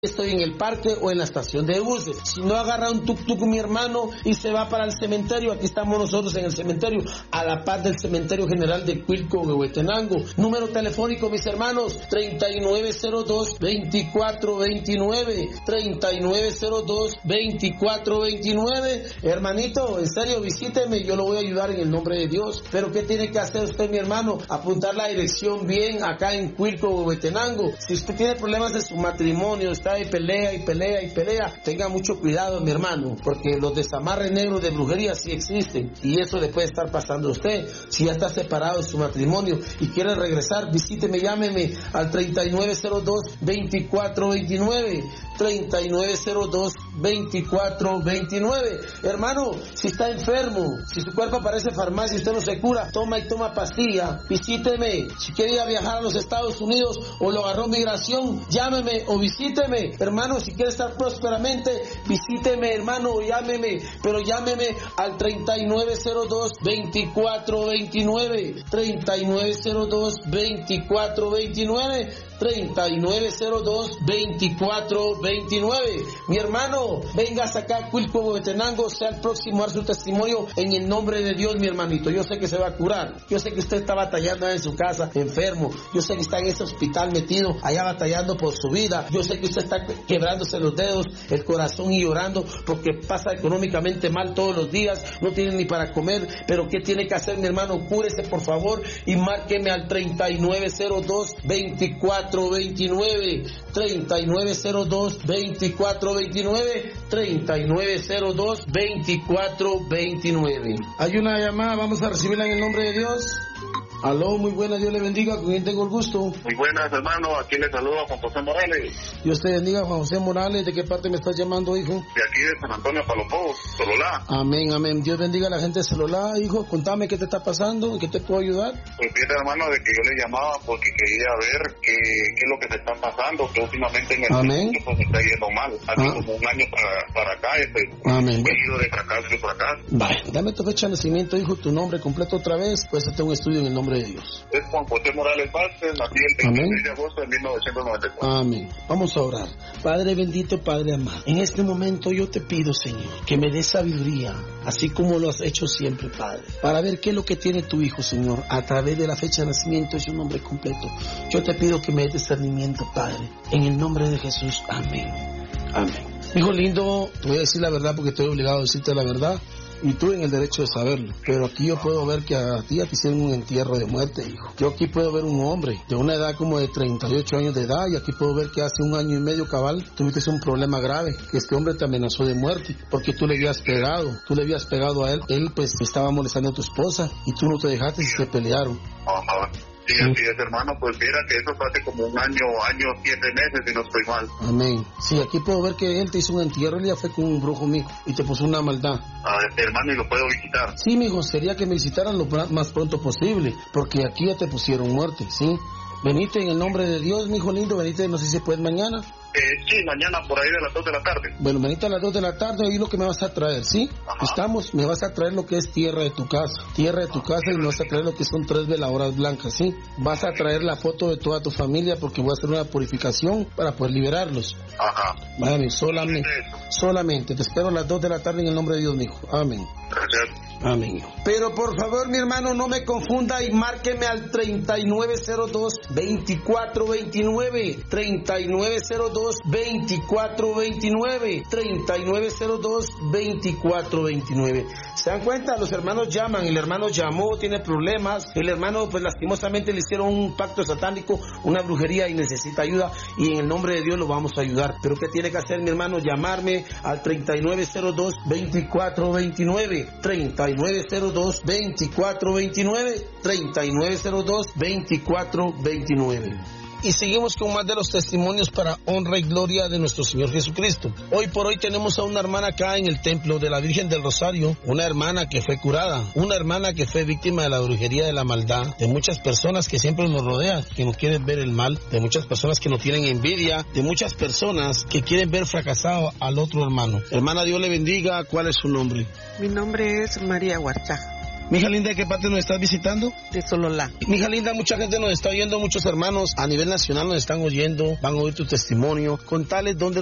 Estoy en el parque o en la estación de buses. Si no, agarra un tuk-tuk, mi hermano, y se va para el cementerio. Aquí estamos nosotros en el cementerio, a la par del cementerio general de Cuilco, Huehuetenango. Número telefónico, mis hermanos, 3902-2429, 3902-2429. Hermanito, en serio, visíteme, yo lo voy a ayudar en el nombre de Dios. Pero ¿qué tiene que hacer usted, mi hermano? Apuntar la dirección bien acá en Cuilco, Huehuetenango. Si usted tiene problemas de su matrimonio, está y pelea, tenga mucho cuidado, mi hermano, porque los desamarres negros de brujería sí existen, y eso le puede estar pasando a usted. Si ya está separado de su matrimonio y quiere regresar, visíteme, llámeme al 3902-2429, 3902-2429. Hermano, si está enfermo, si su cuerpo parece farmacia y usted no se cura, toma pastilla, visíteme. Si quiere ir a viajar a los Estados Unidos o lo agarró migración, llámeme o visíteme. Hermano, si quiere estar prósperamente, visíteme, hermano, o llámeme, pero llámeme al 3902-2429, 3902-2429, 3902-2429. Mi hermano, vengas acá a Cuilco, Huehuetenango, sea el próximo a dar su testimonio en el nombre de Dios, mi hermanito. Yo sé que se va a curar. Yo sé que usted está batallando en su casa, enfermo. Yo sé que está en ese hospital metido, allá batallando por su vida. Yo sé que usted está quebrándose los dedos, el corazón y llorando porque pasa económicamente mal todos los días, no tiene ni para comer. Pero ¿qué tiene que hacer, mi hermano? Cúrese, por favor, y márqueme al 3902-2429, 3902-2429, 3902-2429. Hay una llamada, vamos a recibirla en el nombre de Dios. Aló, muy buenas, Dios le bendiga, ¿con quién tengo el gusto? Muy buenas, hermano, aquí le saluda Juan José Morales. Dios te bendiga, Juan José Morales, ¿de qué parte me estás llamando, hijo? De aquí de San Antonio, Palopó, Sololá. Amén, amén, Dios bendiga a la gente de Sololá, hijo, contame qué te está pasando, ¿en qué te puedo ayudar? Pues fíjate, hermano, de que yo le llamaba porque quería ver qué es lo que te está pasando, que últimamente en el mundo pues está yendo mal, hace como un año para acá, amén, venido de fracaso y fracaso. Vale, dame tu fecha de nacimiento, hijo, tu nombre completo otra vez, pues hacerte un estudio en el nombre de Dios. Es Juan José Morales Vázquez, nací el 26 de agosto de 1994. Amén. Vamos a orar. Padre bendito, Padre amado, en este momento yo te pido, Señor, que me des sabiduría, así como lo has hecho siempre, Padre, para ver qué es lo que tiene tu hijo, Señor, a través de la fecha de nacimiento y su nombre completo. Yo te pido que me des discernimiento, Padre, en el nombre de Jesús. Amén. Amén. Hijo lindo, te voy a decir la verdad porque estoy obligado a decirte la verdad. Y tú en el derecho de saberlo. Pero aquí yo puedo ver que a ti te hicieron un entierro de muerte, hijo. Yo aquí puedo ver un hombre de una edad como de 38 años de edad, y aquí puedo ver que hace 1 año y medio cabal tuviste un problema grave, que este hombre te amenazó de muerte, porque tú le habías pegado a él. Él pues estaba molestando a tu esposa, y tú no te dejaste y se pelearon. Ajá. Sí, así es, hermano, pues mira que eso fue hace como un año 7 meses, si no estoy mal. Amén. Sí, aquí puedo ver que él te hizo un entierro, él ya fue con un brujo, mijo, y te puso una maldad. Hermano, ¿y lo puedo visitar? Sí, mijo, sería que me visitaran lo más pronto posible, porque aquí ya te pusieron muerte, ¿sí? Venite en el nombre de Dios, mi hijo lindo, venite, no sé si puedes mañana. Sí, mañana por ahí de las 2 de la tarde. Bueno, venite a las 2 de la tarde, ahí lo que me vas a traer, ¿sí? Ajá. Me vas a traer lo que es tierra de tu casa, y me vas a traer lo que son 3 veladoras blancas, ¿sí? Vas a traer la foto de toda tu familia porque voy a hacer una purificación para poder liberarlos. Ajá. Vale, solamente, te espero a las 2 de la tarde en el nombre de Dios, mi hijo. Amén. Gracias. Amén. Pero por favor, mi hermano, no me confunda y márqueme al 3902-2429, 3902-2429, 3902-2429. ¿Se dan cuenta? Los hermanos llaman, el hermano llamó, tiene problemas, el hermano pues lastimosamente le hicieron un pacto satánico, una brujería y necesita ayuda, y en el nombre de Dios lo vamos a ayudar. Pero ¿qué tiene que hacer, mi hermano? Llamarme al 3902-2429, 3902-2429, 3902-2429. Y seguimos con más de los testimonios para honra y gloria de nuestro Señor Jesucristo. Hoy por hoy tenemos a una hermana acá en el templo de la Virgen del Rosario, una hermana que fue curada, una hermana que fue víctima de la brujería, de la maldad, de muchas personas que siempre nos rodean, que nos quieren ver el mal, de muchas personas que nos tienen envidia, de muchas personas que quieren ver fracasado al otro hermano. Hermana, Dios le bendiga, ¿cuál es su nombre? Mi nombre es María Huarchá. Mija linda, ¿de qué parte nos estás visitando? De Sololá. Mija linda, mucha gente nos está oyendo, muchos hermanos a nivel nacional nos están oyendo, van a oír tu testimonio. Contales dónde